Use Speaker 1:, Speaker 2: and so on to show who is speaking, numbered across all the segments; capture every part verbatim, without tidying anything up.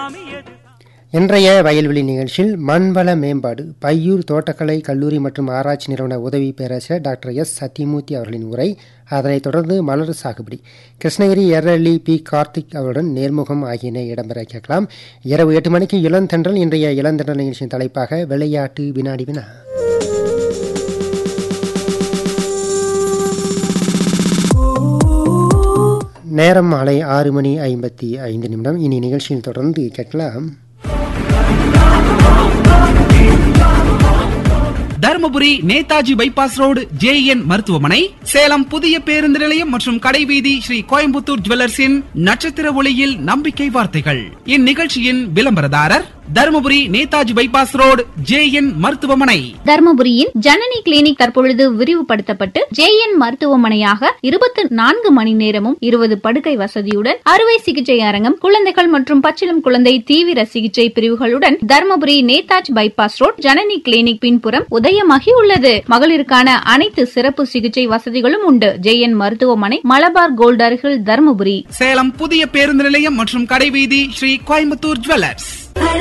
Speaker 1: இன்றைய வயல்வெளி நிகழ்ச்சியில் மண்வள மேம்பாடு பையூர் தோட்டக்கலை கல்லூரி மற்றும் ஆராய்ச்சி நிறுவன உதவி பேராசிரியர் டாக்டர் எஸ் சத்தியமூர்த்தி அவர்களின் உரை. அதனைத் தொடர்ந்து மலர் சாகுபடி கிருஷ்ணகிரி எர்ரள்ளி பி கார்த்திக் அவருடன் நேர்முகம் ஆகியன இடம்பெற கேட்கலாம். இரவு எட்டு மணிக்கு இளந்தென்றல். இன்றைய இளந்தென்றல் நிகழ்ச்சியின் தலைப்பாக விளையாட்டு வினாடி வினா. நேரம் மாலை ஆறு மணி ஐம்பத்தி ஐந்து நிமிடம். இனி நிகழ்ச்சியில் தொடர்ந்து கேட்கலாம்.
Speaker 2: Dharmapuri Netaji bypass road J N மருத்துவமனை, சேலம் புதிய பேருந்து நிலையம் மற்றும் கடைவீதி ஸ்ரீ கோயம்புத்தூர் ஜுவல்லர்ஸின் நட்சத்திர ஒளியில் நம்பிக்கை வார்த்தைகள். இந்நிகழ்ச்சியின் விளம்பரதாரர் Dharmapuri Netaji bypass road J N மருத்துவமனை.
Speaker 3: தருமபுரியின் ஜனனி கிளினிக் தற்பொழுது விரிவுபடுத்தப்பட்டு ஜே என் மருத்துவமனையாக இருபத்தி நான்கு மணி நேரமும் இருபது படுக்கை வசதியுடன் அறுவை சிகிச்சை அரங்கம், குழந்தைகள் மற்றும் பச்சிளம் குழந்தை தீவிர சிகிச்சை பிரிவுகளுடன் Dharmapuri Netaji bypass road Janani clinic பின்புறம் உதயமாகி உள்ளது. மகளிருக்கான அனைத்து சிறப்பு சிகிச்சை வசதிகளும் உண்டு. ஜே என் மருத்துவமனை, மலபார் கோல்ட் அருகில், தருமபுரி.
Speaker 2: சேலம் புதிய பேருந்து நிலையம் மற்றும் கடைவீதி ஸ்ரீ கோயம்புத்தூர் ஜுவல்லர்ஸ்.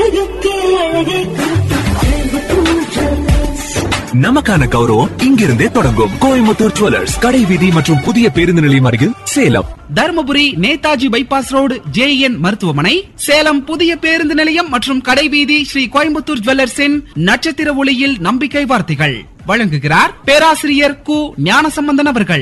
Speaker 4: நமக்கான கௌரவம் இங்கிருந்தே தொடங்கும். கோயம்புத்தூர் ஜுவல்லர்ஸ், கடைவீதி மற்றும் புதிய பேருந்து நிலையம் அருகில், Salem.
Speaker 2: Dharmapuri Netaji bypass road J N மருத்துவமனை, சேலம் புதிய பேருந்து நிலையம் மற்றும் கடைவீதி ஸ்ரீ கோயம்புத்தூர் ஜுவல்லர்ஸின் நட்சத்திர ஒளியில் நம்பிக்கை வார்த்தைகள். வழங்குகிறார் பேராசிரியர் கு ஞானசம்பந்தன் அவர்கள்.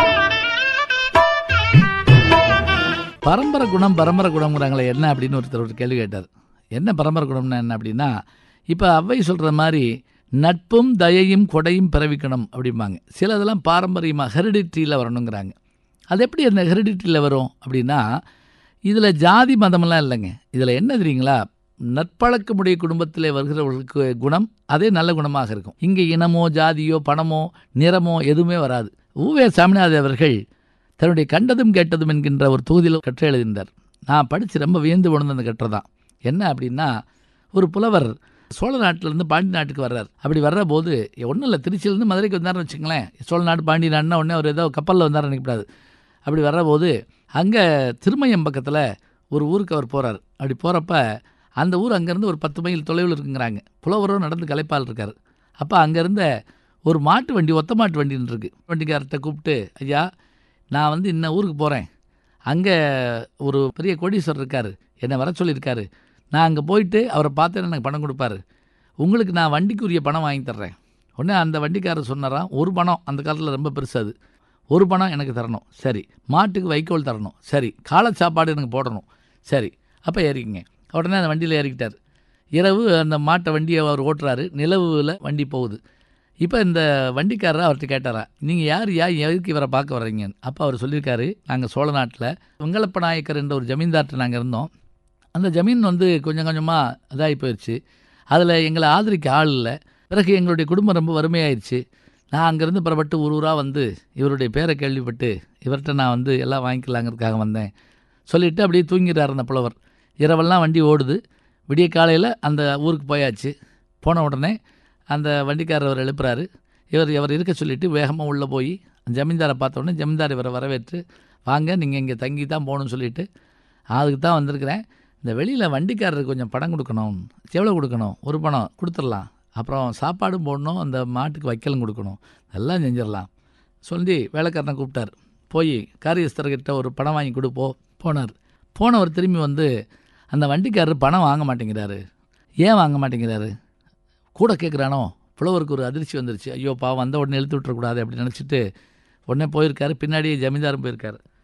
Speaker 5: பரம்பரை குணம் பரம்பரை குணம்ங்கிறாங்களே என்ன அப்படின்னு ஒருத்தர் ஒரு கேள்வி கேட்டார். என்ன பரம்பரை குணம்னா என்ன அப்படின்னா, இப்போ அவ்வை சொல்கிற மாதிரி நட்பும் தயையும் கொடையும் பிறவிக்கணும் அப்படிம்பாங்க. சில இதெல்லாம் பாரம்பரியமாக ஹெரிடிட்டியில் வரணுங்கிறாங்க. அது எப்படி அந்த ஹெரிடிட்டியில் வரும் அப்படின்னா, இதில் ஜாதி மதமெல்லாம் இல்லைங்க. இதில் என்ன தெரியுங்களா, நற்பழக்கமுடைய குடும்பத்தில் வருகிறவர்களுக்கு குணம் அதே நல்ல குணமாக இருக்கும். இங்கே இனமோ ஜாதியோ பணமோ நிறமோ எதுவுமே வராது. ஊவே சாமிநாதன் அவர்கள் தன்னுடைய கண்டதும் கேட்டதும் என்கின்ற ஒரு தொகுதியில் கற்றை எழுதினார். நான் படித்து ரொம்ப வியந்து உணர்ந்த அந்த கற்றை தான். என்ன அப்படின்னா, ஒரு புலவர் சோழ நாட்டிலேருந்து பாண்டி நாட்டுக்கு வர்றார். அப்படி வர்ற போது ஒன்றும் இல்லை, திருச்சியிலேருந்து மதுரைக்கு வந்தார்னு வச்சுங்களேன். சோழ நாடு பாண்டி நாடுனா உடனே அவர் ஏதோ கப்பலில் வந்தார் நினைக்கப்படாது. அப்படி வர்ற போது அங்கே திருமயம் பக்கத்தில் ஒரு ஊருக்கு அவர் போகிறார். அப்படி போகிறப்ப அந்த ஊர் அங்கேருந்து ஒரு பத்து மைல் தொலைவில் இருக்குங்கிறாங்க. புலவரும் நடந்து கலைப்பால் இருக்கார். அப்போ அங்கேருந்த ஒரு மாட்டு வண்டி, ஒத்த மாட்டு வண்டின்னு இருக்குது. வண்டிக்காரர்கிட்ட கூப்பிட்டு, ஐயா நான் வந்து இன்ன ஊருக்கு போகிறேன், அங்கே ஒரு பெரிய கோடீஸ்வரர் இருக்கார், என்னை வர சொல்லியிருக்காரு, நான் அங்கே போயிட்டு அவரை பார்த்து எனக்கு பணம் கொடுப்பாரு, உங்களுக்கு நான் வண்டிக்குரிய பணம் வாங்கி தர்றேன். உடனே அந்த வண்டிக்காரர் சொன்னாராம், ஒரு பணம், அந்த காலத்தில் ரொம்ப பெருசு அது, ஒரு பணம் எனக்கு தரணும், சரி. மாட்டுக்கு வைக்கோல் தரணும், சரி. காலை சாப்பாடு எனக்கு போடணும், சரி. அப்போ ஏறிக்கிங்க. உடனே அந்த வண்டியில் ஏறிக்கிட்டார். இரவு அந்த மாட்டை வண்டியை அவர் ஓட்டுறாரு. நிலவில் வண்டி போகுது. இப்போ இந்த வண்டிக்காரர் அவர்கிட்ட கேட்டாரா, நீங்கள் யார் யா எதுக்கு இவரை பார்க்க வர்றீங்கன்னு. அப்போ அவர் சொல்லியிருக்காரு, நாங்கள் சோழ நாட்டில் வெங்கலப்ப நாயக்கர் என்ற ஒரு ஜமீன்தார்ட்ட நாங்கள் இருந்தோம். அந்த ஜமீன் வந்து கொஞ்சம் கொஞ்சமாக இதாகி போயிடுச்சு. அதில் எங்களை ஆதரிக்க ஆள் இல்லை. பிறகு எங்களுடைய குடும்பம் ரொம்ப வறுமையாயிடுச்சு. நான் அங்கேருந்து புறப்பட்டு ஒரு ஊராக வந்து இவருடைய பேரை கேள்விப்பட்டு இவர்கிட்ட நான் வந்து எல்லாம் வாங்கிக்கலாங்கிறதுக்காக வந்தேன் சொல்லிவிட்டு அப்படியே தூங்கிடுறார் அந்த புலவர். இரவெல்லாம் வண்டி ஓடுது. விடிய காலையில் அந்த ஊருக்கு போயாச்சு. போன உடனே அந்த வண்டிக்காரர் அவர் எழுப்புறாரு. இவர் இவர் இருக்க சொல்லிவிட்டு வேகமாக உள்ளே போய் ஜமீன்தாரை பார்த்த உடனே ஜமீன்தார் இவரை வரவேற்று, வாங்க நீங்கள் இங்கே தங்கி தான் போகணும்னு சொல்லிவிட்டு, அதுக்கு தான் வந்திருக்கிறேன், இந்த வெளியில் வண்டிக்காரருக்கு கொஞ்சம் பணம் கொடுக்கணும். எவ்வளோ கொடுக்கணும்? ஒரு பணம் கொடுத்துடலாம். அப்புறம் சாப்பாடும் போடணும், அந்த மாட்டுக்கு வைக்கலும் கொடுக்கணும், எல்லாம் செஞ்சிடலாம் சொல்லி வேலைக்காரனை கூப்பிட்டார். போய் காரியஸ்தர்கிட்ட ஒரு பணம் வாங்கி கொடுப்போ போனார். போனவர் திரும்பி வந்து, அந்த வண்டிக்காரர் பணம் வாங்க மாட்டேங்கிறாரு. ஏன் வாங்க மாட்டேங்கிறாரு? கூட கேட்குறானோ. புலவருக்கு ஒரு அதிர்ச்சி வந்துருச்சு. ஐயோ பாவம், வந்த உடனே இழுத்து விட்டுறக்கூடாது அப்படின்னு நினச்சிட்டு உடனே போயிருக்காரு. பின்னாடியே ஜமீன்தாரும் போயிருக்காரு.